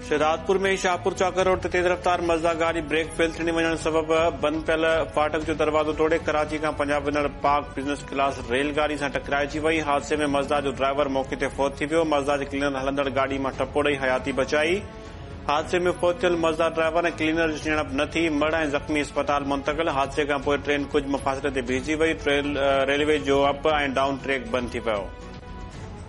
शहदादपुर में शाहपुर चौक रोड ते तेज रफ्तार मज़दा गाड़ी ब्रेक फेल थियण वञण सबब बंद पियल फाटक जो दरवाजो तोड़े कराची खां पंजाब वञण पाक बिज़नेस क्लास रेलगाड़ी सां टकराइजी वई। हादसे में मज़दा जो ड्राइवर मौके ते फौत थी वियो। मज़दा जे क्लीनर हलंदड़ गाड़ी मां टपो ॾेई हयाती बचाई। हादसे में फौत थियल मज़दा ड्राइवर ऐं क्लीनर जी सुञाणप न थी। मड़ ऐं ज़ख़्मी अस्पताल मुंतक़िल। हादसे खां पोइ ट्रेन कुझु मुफ़ासिले ते बीहजी वई। रेलवे जो अप ऐं डाउन ट्रैक बंदि थी पियो।